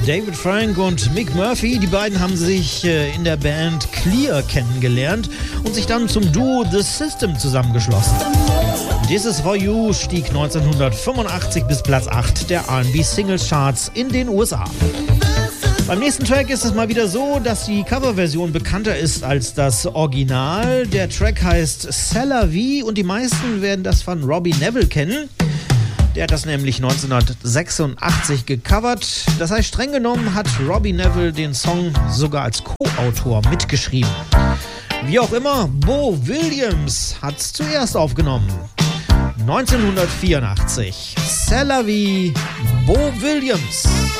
David Frank und Mick Murphy. Die beiden haben sich in der Band Clear kennengelernt und sich dann zum Duo The System zusammengeschlossen. This Is For You stieg 1985 bis Platz 8 der R&B Singles Charts in den USA. Beim nächsten Track ist es mal wieder so, dass die Coverversion bekannter ist als das Original. Der Track heißt C'est La Vie und die meisten werden das von Robbie Nevil kennen. Der hat das nämlich 1986 gecovert. Das heißt, streng genommen hat Robbie Nevil den Song sogar als Co-Autor mitgeschrieben. Wie auch immer, Bo Williams hat's zuerst aufgenommen. 1984. C'est La Vie, Bo Williams.